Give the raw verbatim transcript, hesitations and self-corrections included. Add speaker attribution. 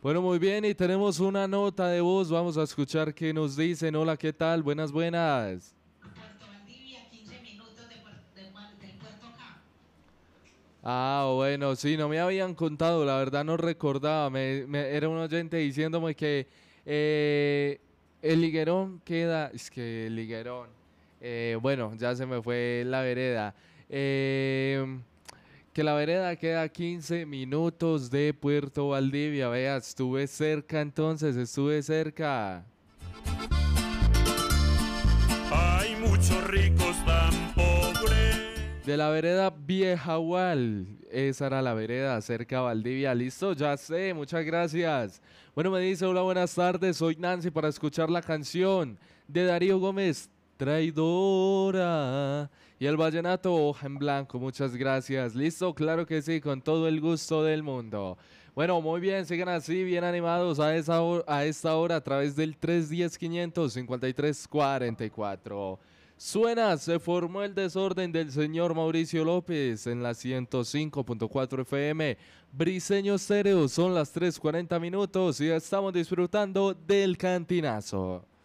Speaker 1: Bueno, muy bien, y tenemos una nota de voz. Vamos a escuchar qué nos dicen. Hola, ¿qué tal? Buenas, buenas.
Speaker 2: Puerto Valdivia, quince minutos de, Puer- de Puer- del puerto acá.
Speaker 1: Ah, bueno, sí, no me habían contado, la verdad no recordaba. Me, me- era un oyente diciéndome que eh, el Liguerón queda. Es que el Liguerón. Eh, bueno, ya se me fue la vereda. Eh, que la vereda queda a quince minutos de Puerto Valdivia. Vea, estuve cerca entonces, estuve cerca.
Speaker 3: Hay muchos ricos tan pobres.
Speaker 1: De la vereda Viejahual. Esa era la vereda cerca a Valdivia. Listo, ya sé, muchas gracias. Bueno, me dice, hola, buenas tardes. Soy Nancy para escuchar la canción de Darío Gómez, Traidora. Y el vallenato Hoja en Blanco, muchas gracias. Listo, claro que sí, con todo el gusto del mundo. Bueno, muy bien, sigan así, bien animados a, esa ho- a esta hora a través del tres uno cero, quinientos cincuenta y tres cuarenta y cuatro. Suena, se formó el desorden del señor Mauricio López en la ciento cinco punto cuatro F M. Briseño Stereo, son las tres cuarenta minutos y estamos disfrutando del cantinazo.